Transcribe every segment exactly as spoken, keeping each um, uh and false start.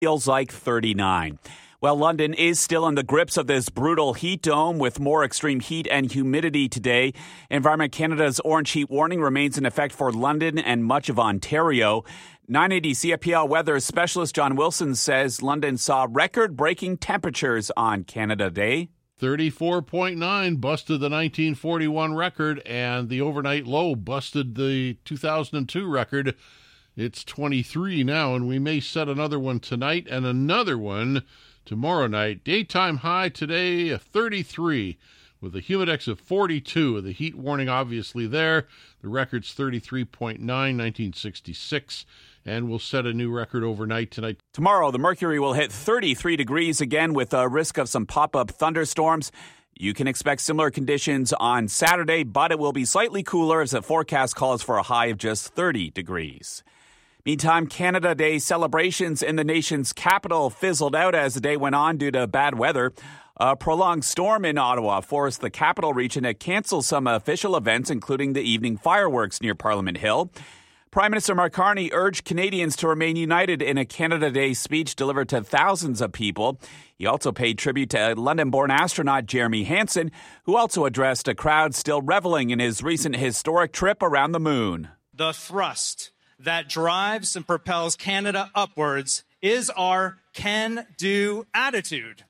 Feels like thirty-nine. Well, London is still in the grips of this brutal heat dome with more extreme heat and humidity today. Environment Canada's orange heat warning remains in effect for London and much of Ontario. nine eighty C F P L weather specialist John Wilson says London saw record-breaking temperatures on Canada Day. thirty-four point nine busted the nineteen forty-one record, and the overnight low busted the two thousand two record. It's twenty-three now, and we may set another one tonight and another one tomorrow night. Daytime high today, thirty-three, with a humidex of forty-two. The heat warning obviously there. The record's thirty-three point nine, nineteen sixty-six, and we'll set a new record overnight tonight. Tomorrow, the mercury will hit thirty-three degrees again with a risk of some pop-up thunderstorms. You can expect similar conditions on Saturday, but it will be slightly cooler as the forecast calls for a high of just thirty degrees. Meantime, Canada Day celebrations in the nation's capital fizzled out as the day went on due to bad weather. A prolonged storm in Ottawa forced the capital region to cancel some official events, including the evening fireworks near Parliament Hill. Prime Minister Mark Carney urged Canadians to remain united in a Canada Day speech delivered to thousands of people. He also paid tribute to London-born astronaut Jeremy Hansen, who also addressed a crowd still reveling in his recent historic trip around the moon. The thrust that drives and propels Canada upwards is our can-do attitude.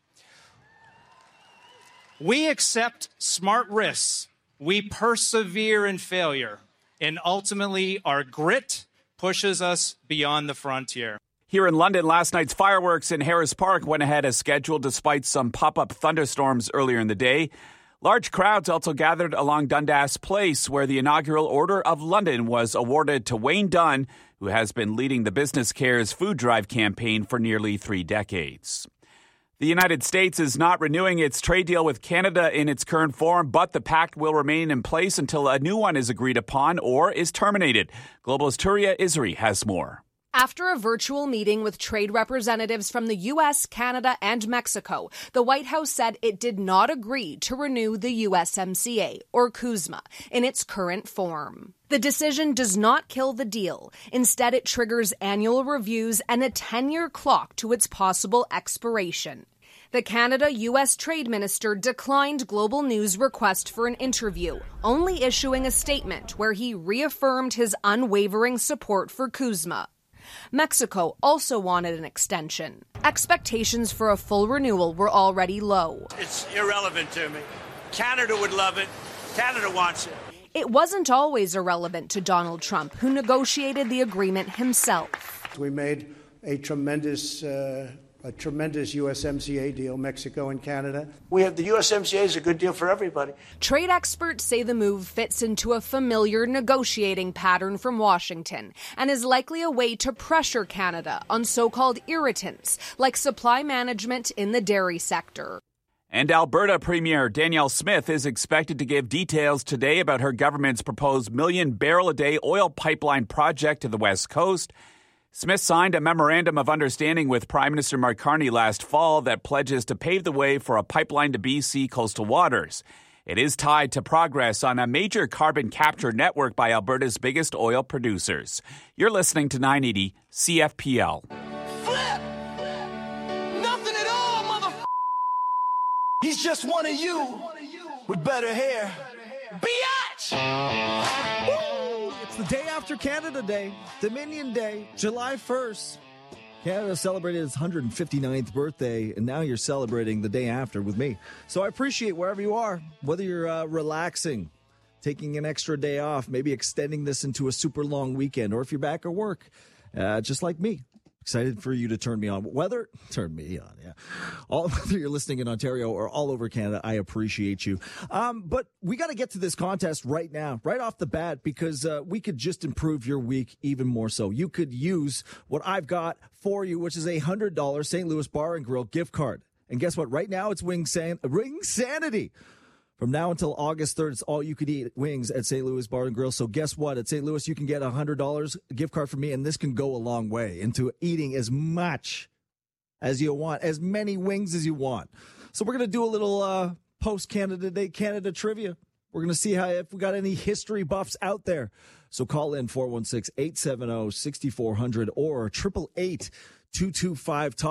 We accept smart risks. We persevere in failure. And ultimately, our grit pushes us beyond the frontier. Here in London, last night's fireworks in Harris Park went ahead as scheduled despite some pop-up thunderstorms earlier in the day. Large crowds also gathered along Dundas Place, where the inaugural Order of London was awarded to Wayne Dunn, who has been leading the Business Cares food drive campaign for nearly three decades. The United States is not renewing its trade deal with Canada in its current form, but the pact will remain in place until a new one is agreed upon or is terminated. Global's Turia Isri has more. After a virtual meeting with trade representatives from the U S, Canada, and Mexico, the White House said it did not agree to renew the U S M C A, or CUSMA, in its current form. The decision does not kill the deal. Instead, it triggers annual reviews and a ten-year clock to its possible expiration. The Canada-U S Trade Minister declined Global News' request for an interview, only issuing a statement where he reaffirmed his unwavering support for CUSMA. Mexico also wanted an extension. Expectations for a full renewal were already low. It's irrelevant to me. Canada would love it. Canada wants it. It wasn't always irrelevant to Donald Trump, who negotiated the agreement himself. We made a tremendous uh, a tremendous U S M C A deal, Mexico and Canada. We have the U S M C A is a good deal for everybody. Trade experts say the move fits into a familiar negotiating pattern from Washington and is likely a way to pressure Canada on so-called irritants like supply management in the dairy sector. And Alberta Premier Danielle Smith is expected to give details today about her government's proposed million-barrel-a-day oil pipeline project to the West Coast. Smith signed a memorandum of understanding with Prime Minister Mark Carney last fall that pledges to pave the way for a pipeline to B C coastal waters. It is tied to progress on a major carbon capture network by Alberta's biggest oil producers. You're listening to nine eighty C F P L. Flip! Nothing at all, mother. He's just one of you with better hair. Biatch! It's the day after Canada Day, Dominion Day, July first. Canada celebrated its one hundred fifty-ninth birthday, and now you're celebrating the day after with me. So I appreciate wherever you are, whether you're uh, relaxing, taking an extra day off, maybe extending this into a super long weekend, or if you're back at work, uh, just like me. Excited for you to turn me on. Whether, turn me on, yeah. All, whether you're listening in Ontario or all over Canada, I appreciate you. Um, but we got to get to this contest right now, right off the bat, because uh, we could just improve your week even more so. You could use what I've got for you, which is a one hundred dollars Saint Louis Bar and Grill gift card. And guess what? Right now, it's Wing San- Ring Sanity. From now until August third, it's all you could eat wings at Saint Louis Bar and Grill. So guess what? At Saint Louis, you can get a one hundred dollars gift card from me, and this can go a long way into eating as much as you want, as many wings as you want. So we're going to do a little uh, post-Canada Day Canada trivia. We're going to see how if we got any history buffs out there. So call in four one six, eight seven zero, six four zero zero or eight eight eight, two two five, T A